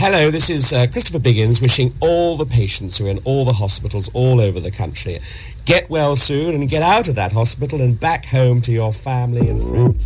Hello, this is Christopher Biggins wishing all the patients who are in all the hospitals all over the country get well soon and get out of that hospital and back home to your family and friends.